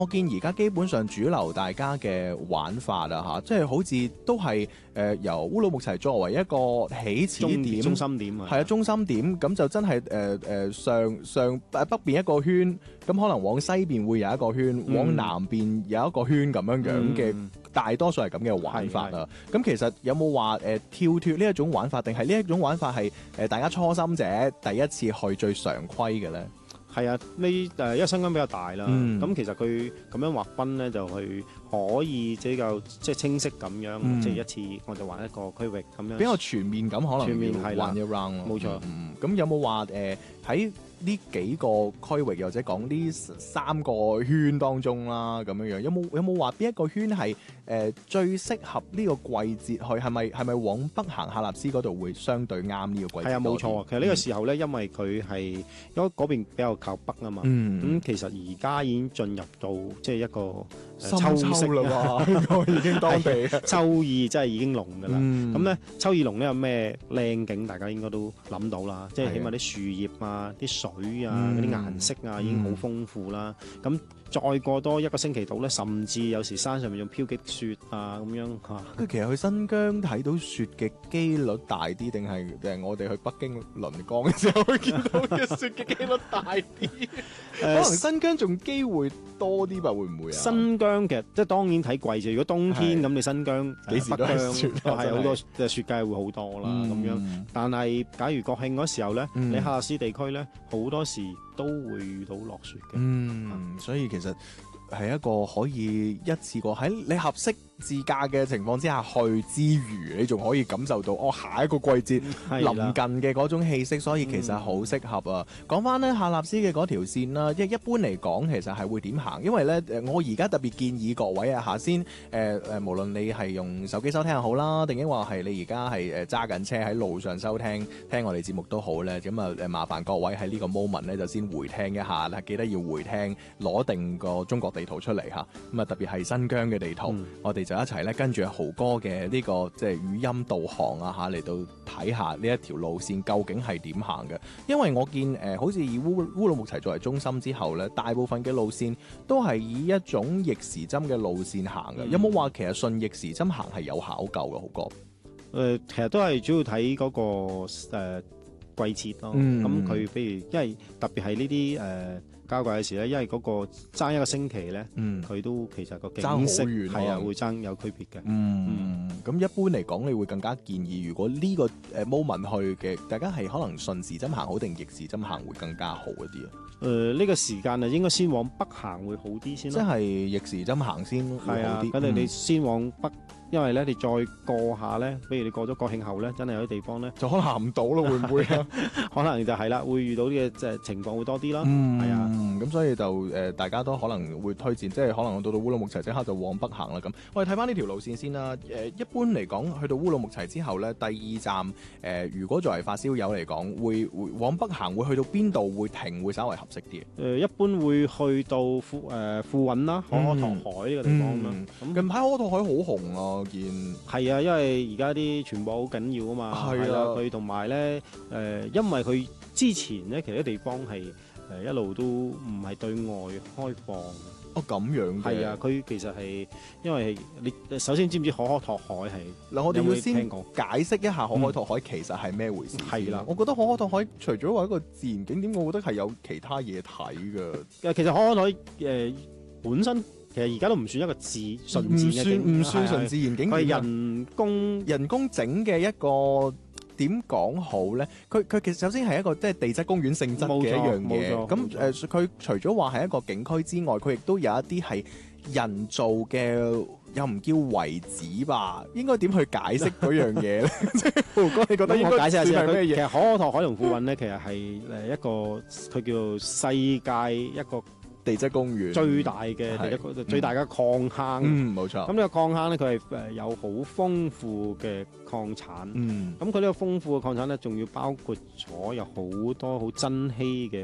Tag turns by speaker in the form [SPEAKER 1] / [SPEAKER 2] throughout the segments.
[SPEAKER 1] 我見而家基本上主流大家嘅玩法啊，即係好似都係由烏魯木齊作為一個起始點、
[SPEAKER 2] 中心點
[SPEAKER 1] 係啊，中心點咁就真係上北邊一個圈，咁可能往西邊會有一個圈，往南邊有一個圈咁樣嘅，大多數係咁嘅玩法啊。咁其實有冇話跳脫呢一種玩法，定係呢一種玩法係大家初心者第一次去最常規嘅咧？
[SPEAKER 2] 係啊，因為新疆比較大啦，咁其實佢咁樣劃分咧，就去可以比較即係清晰咁樣，即係一次我就玩一個區域咁樣，
[SPEAKER 1] 比較全面咁，可能
[SPEAKER 2] 全面
[SPEAKER 1] 要玩一 round 咯。
[SPEAKER 2] 冇錯。
[SPEAKER 1] 咁有冇話喺呢幾個區域，或者講呢三個圈當中啦，咁樣有冇話邊一個圈係最適合呢個季節去？係咪往北行喀納斯嗰度會相對啱呢個季節？
[SPEAKER 2] 係啊，冇錯。其實呢個時候咧，因為佢係因為嗰邊比較靠北啊嘛，咁其實而家已經進入到即係一個秋色啦嘛，
[SPEAKER 1] 已經當地
[SPEAKER 2] 秋意真係已經濃㗎啦。咁咧秋意濃咧有咩靚景？大家應該都諗到啦，即係起碼啲樹葉啊、啲水啊、嗰啲顏色啊已經好豐富啦。咁再過多一個星期度咧，甚至有時山上面仲飄積雪啊咁樣嚇。
[SPEAKER 1] 其實去新疆睇到雪嘅機率大啲，定係我哋去北京臨江嘅時候會見到嘅雪嘅機率大啲？可能新疆仲機會多啲吧？會唔會啊？
[SPEAKER 2] 新疆其實即係當然睇季節，如果冬天咁，你新疆、
[SPEAKER 1] 幾時都係雪，
[SPEAKER 2] 係好多嘅雪計會好多啦咁樣。但係假如國慶嗰時候咧，你喀納斯地區咧好多時都會遇到落雪嘅。
[SPEAKER 1] 所以其實係一個可以一次過喺你合適自駕嘅情況之下去之餘，你仲可以感受到下一個季節臨近嘅嗰種氣息，所以其實好適合啊！講翻咧喀納斯嘅嗰條線啦，一般嚟講其實係會點行？因為咧我而家特別建議各位啊，下先無論你係用手機收聽又好啦，定抑或係你而家係揸緊車喺路上收聽我哋節目都好咧，咁啊麻煩各位喺呢個 moment 咧就先回聽一下啦，記得要回聽，攞定個中國地圖出嚟嚇，咁啊特別係新疆嘅地圖，我哋就一齊咧跟住豪哥嘅呢個即係語音導航啊嚇嚟到睇下呢一條路線究竟係點行嘅，因為我見好似以烏魯木齊作為中心之後咧，大部分嘅路線都係以一種逆時針嘅路線行嘅，有冇話其實順逆時針行係有考究嘅豪哥？
[SPEAKER 2] 其實都係主要睇嗰個季節咯，咁佢譬如因為特別係呢啲交界嘅時咧，因為嗰個爭一個星期咧，佢都其實個景色係啊會爭有區別嘅。
[SPEAKER 1] 咁一般嚟講，你會更加建議，如果呢個moment 去嘅，大家係可能順時針行好定逆時針行會更加好一啲啊？
[SPEAKER 2] 呢個時間啊，應該先往北行會好啲先咯。
[SPEAKER 1] 即係逆時針行先會好啲。
[SPEAKER 2] 咁你先往北，因為咧你再過下咧，比如你過咗國慶後咧，真係有啲地方咧
[SPEAKER 1] 就可能行唔到咯，會唔會啊？
[SPEAKER 2] 可能就係啦，會遇到啲嘅即係情況會多啲啦。係啊。
[SPEAKER 1] 咁所以就大家都可能會推薦，即係可能到烏魯木齊即刻就往北行啦。咁我哋睇翻呢條路線先啦。一般嚟講，去到烏魯木齊之後咧，第二站如果作為發燒友嚟講，會往北行，會去到邊度會停，會稍為合適啲？
[SPEAKER 2] 一般會去到富韻啦，可可托海呢個地方啦。
[SPEAKER 1] 近排可可托海好紅啊，見
[SPEAKER 2] 係啊，因為而家啲傳播好緊要啊嘛。係啊，佢同埋咧因為佢之前咧其實啲地方係一路都唔係對外開放。
[SPEAKER 1] 咁樣嘅。
[SPEAKER 2] 係啊，佢其實係因為你首先知唔知可可托海係？
[SPEAKER 1] 嗱，我哋要先解釋一下可可托海其實係咩回事。係啦，我覺得可可托海除咗話一個自然景點，我覺得係有其他嘢睇㗎。
[SPEAKER 2] 其實可可托海本身其實而家都唔算一個純自然嘅景點，
[SPEAKER 1] 唔算純自然景點，
[SPEAKER 2] 係人工
[SPEAKER 1] 整嘅一個。點講好咧？佢其實首先係一個即係地質公園性質嘅一樣嘢。咁佢除咗話係一個景區之外，佢亦都有一啲係人造嘅，又唔叫遺址吧？應該點去解釋嗰樣嘢咧？豪哥，你覺得應該解釋下先係咩嘢？
[SPEAKER 2] 其實可可托海同富韻咧，其實係一個佢叫做世界一個
[SPEAKER 1] 地質公園
[SPEAKER 2] 最大嘅最大嘅礦坑。冇錯。咁呢個礦坑咧，佢係有好豐富嘅礦產。咁佢呢個豐富嘅礦產咧，仲要包括咗有好多好珍稀嘅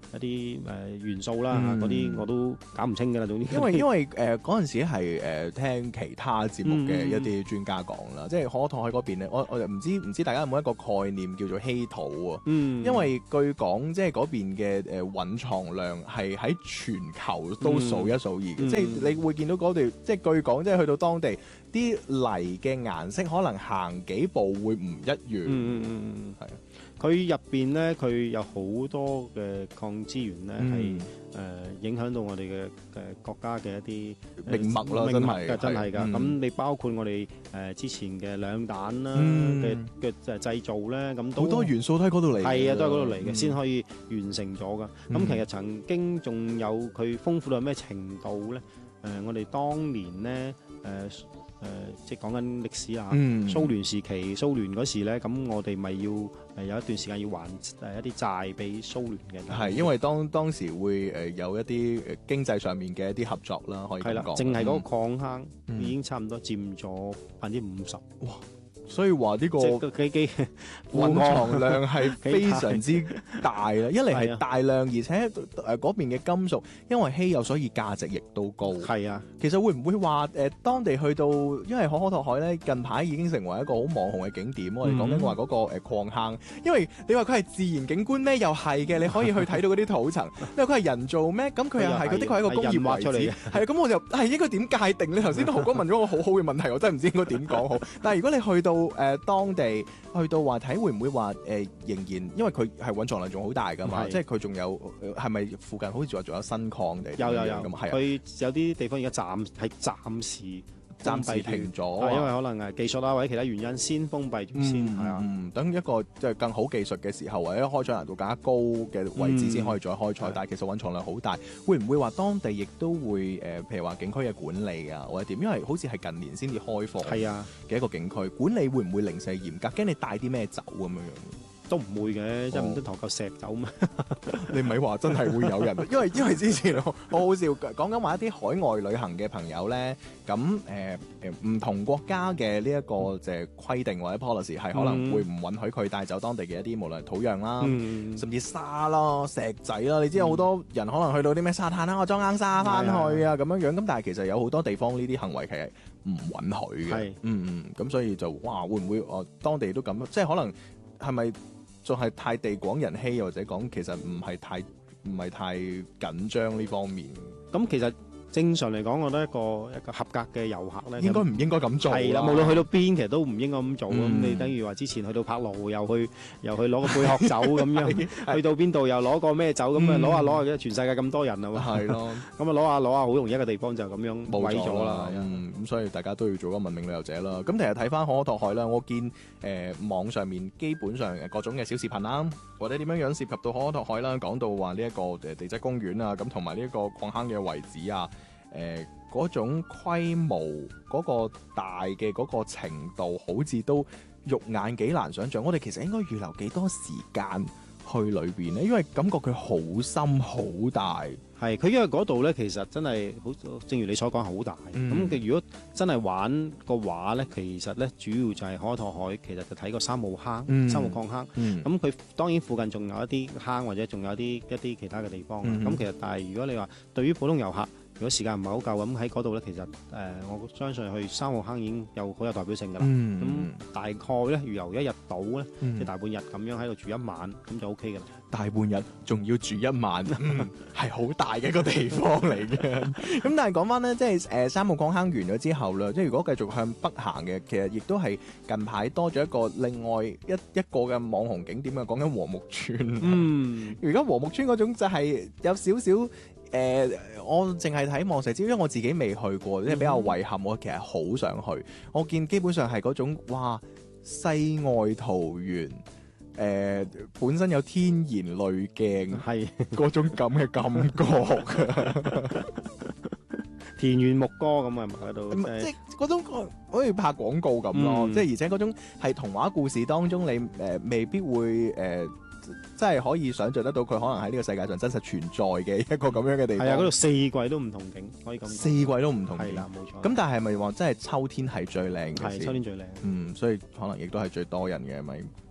[SPEAKER 2] 啲元素啦，嗰啲我都搞唔清㗎啦。總之
[SPEAKER 1] 因為嗰陣時係聽其他節目嘅一啲專家講啦，即係可可托海嗰邊咧，我就唔知大家有冇一個概念叫做稀土啊？因為據講即係嗰邊嘅蘊藏量係喺全球都數一數二嘅，即係你會見到嗰度，即係據講即係去到當地啲泥嘅顏色可能行幾步會唔一樣。係啊。
[SPEAKER 2] 佢入邊咧，佢有好多嘅礦資源咧，係影響到我哋嘅國家嘅一啲
[SPEAKER 1] 命脈啦，
[SPEAKER 2] 真係㗎。咁你包括我哋之前嘅兩彈啦嘅製造咧，咁都
[SPEAKER 1] 好多元素都喺嗰度嚟。
[SPEAKER 2] 係啊，都係嗰度嚟嘅，先可以完成咗㗎。咁其實曾經仲有佢豐富到咩程度咧？我哋當年咧即係講緊歷史啊，蘇聯時期，蘇聯嗰時咧，咁我哋咪要有一段時間要還一啲債俾蘇聯嘅。
[SPEAKER 1] 係因為當時會有一啲經濟上面嘅一啲合作啦，可以咁講。
[SPEAKER 2] 淨係嗰個礦坑已經差唔多佔咗50%。哇！
[SPEAKER 1] 所以話呢個蘊藏量係非常之大啦，一嚟係大量，而且嗰邊嘅金屬因為稀有，所以價值亦都高。
[SPEAKER 2] 係啊，
[SPEAKER 1] 其實會唔會話當地去到，因為可可托海咧近排已經成為一個好網紅嘅景點。我哋講緊話嗰個礦坑，因為你話佢係自然景觀咩？又係嘅，你可以去睇到嗰啲土層。你話佢係人造咩？咁佢又係，佢的確係一個工業遺址。係啊，咁我就係應該點界定？你頭先豪哥問咗個好好嘅問題，我真係唔知應該點講好。但係如果你去到當地去到話睇會唔會話仍然，因為佢係蘊藏量仲好大㗎嘛，即係佢仲有係咪附近好似話仲有新礦地？有咁係。
[SPEAKER 2] 佢有啲地方而家暫時
[SPEAKER 1] 停咗，
[SPEAKER 2] 因為可能技術啦或者其他原因先封閉咗先，係啊。
[SPEAKER 1] 等一個即係更好技術嘅時候，或者開採難度更加高嘅位置先可以再開採。但係其實蘊藏量好大，會唔會話當地亦都會譬如話景區嘅管理啊，或者點？因為好似係近年先至開放嘅一個景區，管理會唔會零舍嚴格？驚你帶啲咩走咁樣樣？
[SPEAKER 2] 都唔會嘅，即係唔得抬嚿石走咩？
[SPEAKER 1] 你咪話真係會有人，因為之前好好笑，講緊話一啲海外旅行嘅朋友咧，咁唔同國家嘅呢一個就係規定或者 policy 係可能會唔允許佢帶走當地嘅一啲無論土壤啦，甚至沙啦、石仔啦。你知有好多人可能去到啲咩沙灘啦，我裝罌沙翻去啊咁樣樣。咁但係其實有好多地方呢啲行為其實唔允許嘅。咁所以就哇會唔會當地都咁？即係可能係咪？仲係太地廣人稀，或者講其實唔係太緊張呢方面。咁
[SPEAKER 2] 其實正常嚟講，我覺得一個合格嘅遊客咧，
[SPEAKER 1] 應該唔應該咁做？
[SPEAKER 2] 係啦，無論去到邊，其實都唔應該咁做。咁你等於話之前去到柏勞，又去攞個貝殼酒咁樣，去到邊度又攞個咩酒咁啊？攞下全世界咁多人啊嘛。係咯，咁啊攞下，好容易一個地方就咁樣毀咗啦。
[SPEAKER 1] 咁所以大家都要做個文明旅遊者啦。咁其實睇翻可可托海啦，我見網上面基本上各種嘅小視頻啦，或者點樣涉及到可可托海啦，講到話呢一個地質公園啊，咁同埋呢一個礦坑嘅遺址啊。嗰種規模嗰個大嘅嗰個程度，好似都肉眼幾難想像。我哋其實應該預留幾多時間去裏邊咧？因為感覺佢好深好大。
[SPEAKER 2] 係佢因為嗰度咧，其實真係好，正如你所講好大。咁如果真係玩個話咧，其實咧主要就係可可托海，其實就睇個三號坑、三號礦坑。咁佢當然附近仲有一啲坑，或者仲有一啲其他嘅地方。咁其實但係如果你話對於普通遊客，如果時間唔係好夠咁喺嗰度咧，其實我相信去三號坑已經好有代表性㗎啦。咁大概咧預留一日到咧，即係大半日咁樣喺度住一晚，咁就 OK 㗎啦。大半日
[SPEAKER 1] 仲要住一晚，係好大嘅一個地方嚟嘅。咁但係講翻咧，即係三號礦坑完咗之後啦，即係如果繼續向北行嘅，其實亦都係近排多咗一個另外一個嘅網紅景點啊，講緊和睦村。而家和睦村嗰種就係有少少。我淨係睇望石礁，因為我自己未去過，即係比較遺憾。我其實好想去。我見基本上係嗰種哇世外桃源，本身有天然濾鏡，係嗰種咁嘅感覺。
[SPEAKER 2] 田園牧歌咁啊，喺度
[SPEAKER 1] 即係嗰種好似拍廣告咁咯。即係而且嗰種係童話故事當中，你未必會真係可以想像得到佢可能喺呢個世界上真實存在嘅一個咁樣嘅地方。係啊，
[SPEAKER 2] 嗰度四季都唔同景，可以咁講。
[SPEAKER 1] 四季都唔同景，
[SPEAKER 2] 係啦，冇錯。
[SPEAKER 1] 咁但係咪話真係秋天係最靚嘅？
[SPEAKER 2] 係秋天最靚。
[SPEAKER 1] 所以可能亦都係最多人嘅咪。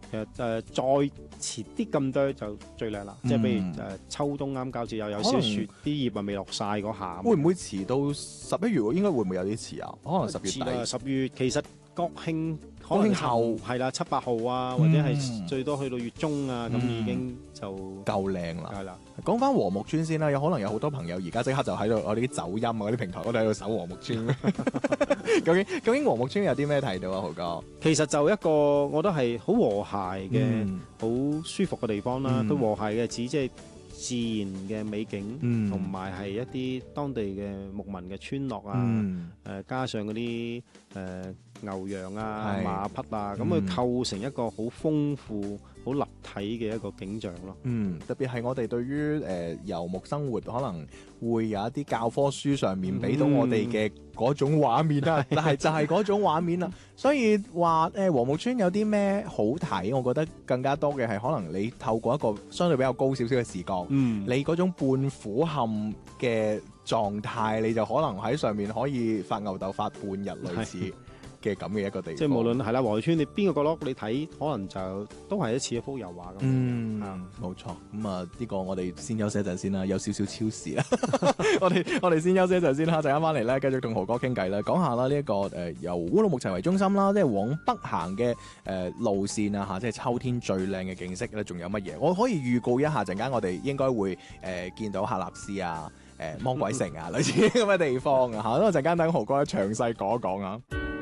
[SPEAKER 2] 其實再遲啲咁多就最靚啦，即係譬如秋冬啱交接又有少少雪，啲葉啊未落晒嗰下。
[SPEAKER 1] 會唔會遲到11月喎？應該會唔會有啲遲啊？可能10月底。
[SPEAKER 2] 10月其實國慶
[SPEAKER 1] 國慶後
[SPEAKER 2] 係啦，7、8號啊，或者係最多去到月中啊，咁已經就
[SPEAKER 1] 夠靚啦。
[SPEAKER 2] 係啦，
[SPEAKER 1] 講翻禾木村先啦，有可能有好多朋友而家即刻就喺度我哋啲走音啊嗰啲平台，我哋喺度搜禾木村。究竟禾木村有啲咩睇到啊，豪哥？
[SPEAKER 2] 其實就一個我覺得係好和諧嘅、好舒服嘅地方啦。佢和諧嘅指即係自然嘅美景，同埋係一啲當地嘅牧民嘅村落啊，加上嗰啲牛羊啊、馬匹啊，咁佢構成一個好豐富、好立體嘅一個景象咯。
[SPEAKER 1] 特別係我哋對於遊牧生活可能會有一啲教科書上面俾到我哋嘅嗰種畫面啦，但係就係嗰種畫面啦。所以話禾木村有啲咩好睇，我覺得更加多嘅係可能你透過一個相對比較高少少嘅視角，你嗰種半俯瞰嘅狀態，你就可能喺上面可以發吽哣發半日類似嘅咁嘅一個地方。即係
[SPEAKER 2] 無論係啦，禾木村你邊個角落你睇，可能就都係一似一幅油畫咁。
[SPEAKER 1] 冇錯。咁啊，呢個我哋先休息一陣先啦，有少少超時啦。我哋先休息一陣先啦，陣間翻嚟咧，繼續同豪哥傾偈啦，講下啦呢一個由烏魯木齊為中心啦，即係往北行嘅路線啊嚇，即係秋天最靚嘅景色咧，仲有乜嘢？我可以預告一下，陣間我哋應該會見到喀納斯啊、魔鬼城啊類似咁嘅地方啊嚇，咁啊陣間等豪哥詳細講一講啊。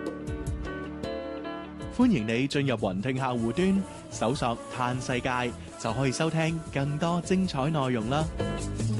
[SPEAKER 1] 歡迎你進入雲聽客戶端，搜索嘆世界就可以收聽更多精彩內容啦。